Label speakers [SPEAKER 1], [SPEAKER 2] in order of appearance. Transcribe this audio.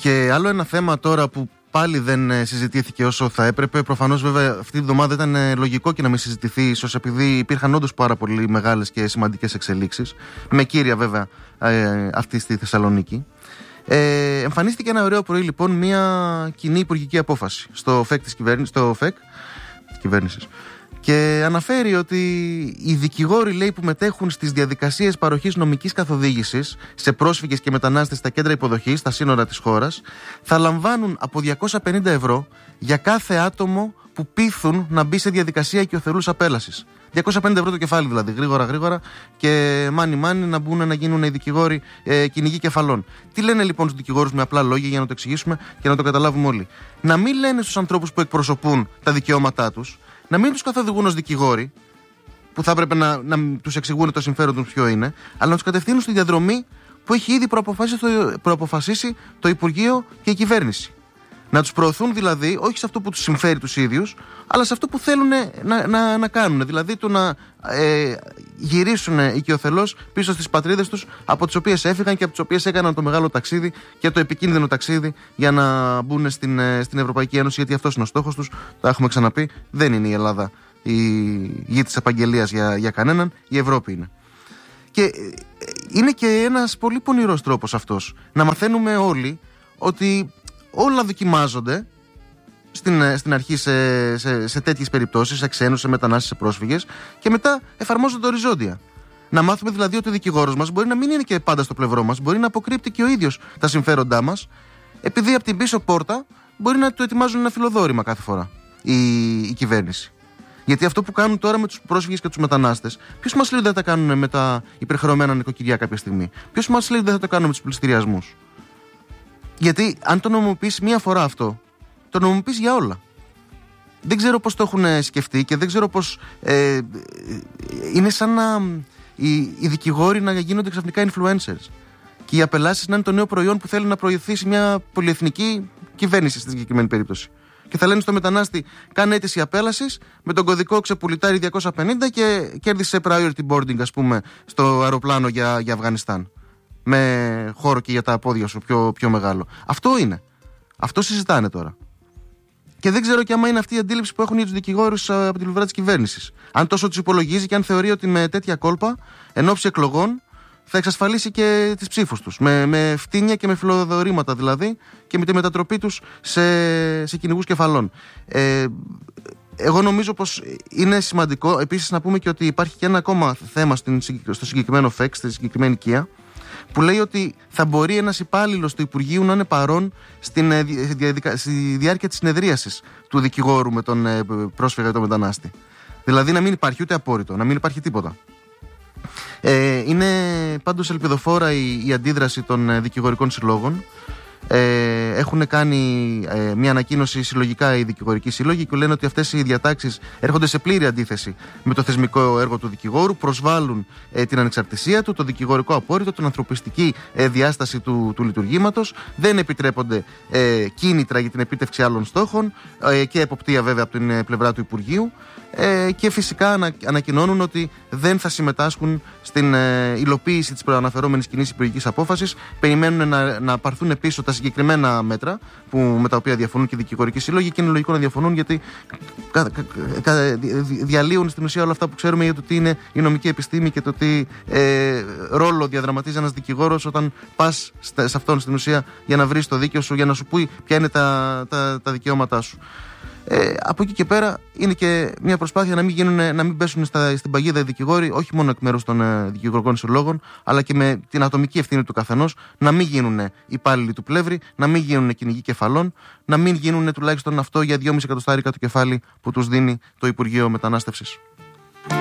[SPEAKER 1] Και άλλο ένα θέμα τώρα που πάλι δεν συζητήθηκε όσο θα έπρεπε. Προφανώς, βέβαια, αυτή τη βδομάδα ήταν λογικό και να μην συζητηθεί, ίσως επειδή υπήρχαν όντως πάρα πολύ μεγάλες και σημαντικές εξελίξεις. Με κύρια, βέβαια, αυτή στη Θεσσαλονίκη. Εμφανίστηκε ένα ωραίο πρωί, λοιπόν, μια κοινή υπουργική απόφαση στο ΦΕΚ της κυβέρνησης. Και αναφέρει ότι οι δικηγόροι, λέει, που μετέχουν στις διαδικασίες παροχής νομικής καθοδήγησης σε πρόσφυγες και μετανάστες στα κέντρα υποδοχής, στα σύνορα της χώρας, θα λαμβάνουν από 250 ευρώ για κάθε άτομο που πείθουν να μπει σε διαδικασία οικειοθελούς απέλασης. 250 ευρώ το κεφάλι, δηλαδή, γρήγορα και μάνι να μπουν να γίνουν οι δικηγόροι κυνηγοί κεφαλών. Τι λένε λοιπόν στους δικηγόρους με απλά λόγια για να το εξηγήσουμε και να το καταλάβουμε όλοι? Να μην λένε στους ανθρώπους που εκπροσωπούν τα δικαιώματά τους, να μην τους καθοδηγούν ως δικηγόροι, που θα έπρεπε να τους εξηγούν το συμφέρον τους ποιο είναι, αλλά να τους κατευθύνουν στη διαδρομή που έχει ήδη προαποφασίσει το Υπουργείο και η κυβέρνηση. Να τους προωθούν, δηλαδή, όχι σε αυτό που τους συμφέρει τους ίδιους, αλλά σε αυτό που θέλουν να κάνουν. Δηλαδή το να γυρίσουν οικειοθελώς πίσω στις πατρίδες τους, από τις οποίες έφυγαν και από τις οποίες έκαναν το μεγάλο ταξίδι και το επικίνδυνο ταξίδι για να μπουν στην Ευρωπαϊκή Ένωση, γιατί αυτός είναι ο στόχος τους. Το έχουμε ξαναπεί. Δεν είναι η Ελλάδα η γη της επαγγελίας για κανέναν, η Ευρώπη είναι. Και είναι και ένας πολύ πονηρός τρόπος αυτός. Να μαθαίνουμε όλοι ότι όλα δοκιμάζονται στην αρχή σε τέτοιες περιπτώσεις, σε ξένους, σε μετανάστες, σε πρόσφυγες, και μετά εφαρμόζονται οριζόντια. Να μάθουμε δηλαδή ότι ο δικηγόρος μας μπορεί να μην είναι και πάντα στο πλευρό μας, μπορεί να αποκρύπτει και ο ίδιος τα συμφέροντά μας, επειδή από την πίσω πόρτα μπορεί να του ετοιμάζουν ένα φιλοδόρημα κάθε φορά η κυβέρνηση. Γιατί αυτό που κάνουν τώρα με τους πρόσφυγες και τους μετανάστες, ποιος μας λέει ότι δεν θα τα κάνουν με τα υπερχρεωμένα νοικοκυριά κάποια στιγμή? Ποιος μας λέει ότι δεν θα το κάνουν με τους πληστηριασμούς? Γιατί αν το νομιμοποιείς μία φορά αυτό, το νομιμοποιείς για όλα. Δεν ξέρω πώς το έχουν σκεφτεί και δεν ξέρω πώς. Είναι σαν να οι δικηγόροι να γίνονται ξαφνικά influencers. Και οι απελάσεις να είναι το νέο προϊόν που θέλει να προωθήσει μια πολυεθνική κυβέρνηση στη συγκεκριμένη περίπτωση. Και θα λένε στο μετανάστη: κάνε αίτηση απέλασης, με τον κωδικό ξεπουλιτάρι 250 και κέρδισε priority boarding, ας πούμε, στο αεροπλάνο για Αφγανιστάν. Με χώρο και για τα πόδια σου πιο μεγάλο. Αυτό είναι. Αυτό συζητάνε τώρα. Και δεν ξέρω και άμα είναι αυτή η αντίληψη που έχουν για τους δικηγόρους από την πλευρά της κυβέρνησης. Αν τόσο τους υπολογίζει και αν θεωρεί ότι με τέτοια κόλπα, εν ώψη εκλογών, θα εξασφαλίσει και τις ψήφους τους. Με φτύνια και με φιλοδορήματα δηλαδή, και με τη μετατροπή τους σε κυνηγούς κεφαλών. Εγώ νομίζω πως είναι σημαντικό επίσης να πούμε και ότι υπάρχει και ένα ακόμα θέμα στο συγκεκριμένο ΦΕΚ, στη συγκεκριμένη οικία, που λέει ότι θα μπορεί ένας υπάλληλος του Υπουργείου να είναι παρόν στη διάρκεια της συνεδρίασης του δικηγόρου με τον πρόσφυγα ή τον μετανάστη. Δηλαδή να μην υπάρχει ούτε απόρριτο, να μην υπάρχει τίποτα. Είναι πάντως ελπιδοφόρα η αντίδραση των δικηγορικών συλλόγων. Έχουν κάνει μια ανακοίνωση συλλογικά οι δικηγορικοί σύλλογοι και λένε ότι αυτές οι διατάξεις έρχονται σε πλήρη αντίθεση με το θεσμικό έργο του δικηγόρου, προσβάλλουν την ανεξαρτησία του, το δικηγορικό απόρριτο, την ανθρωπιστική διάσταση του λειτουργήματος, δεν επιτρέπονται κίνητρα για την επίτευξη άλλων στόχων και εποπτεία βέβαια από την πλευρά του Υπουργείου, και φυσικά ανακοινώνουν ότι δεν θα συμμετάσχουν στην υλοποίηση της προαναφερόμενης κοινής υπουργικής απόφασης. Περιμένουν να πάρθουν πίσω τα συγκεκριμένα μέτρα με τα οποία διαφωνούν και οι δικηγορικοί σύλλογοι, και είναι λογικό να διαφωνούν, γιατί διαλύουν στην ουσία όλα αυτά που ξέρουμε για το τι είναι η νομική επιστήμη και το τι ρόλο διαδραματίζει ένας δικηγόρος όταν πας σε αυτόν στην ουσία για να βρεις το δίκαιο σου, για να σου πει ποια είναι τα δικαιώματά σου. Από εκεί και πέρα είναι και μια προσπάθεια να μην πέσουν στην παγίδα οι δικηγόροι, όχι μόνο εκ μέρους των δικηγορικών συλλόγων, αλλά και με την ατομική ευθύνη του καθενός, να μην γίνουν υπάλληλοι του πλεύρη, να μην γίνουν κυνηγοί κεφαλών, να μην γίνουν τουλάχιστον αυτό για 2,5 εκατοστάρικα το κεφάλι που τους δίνει το Υπουργείο Μετανάστευσης.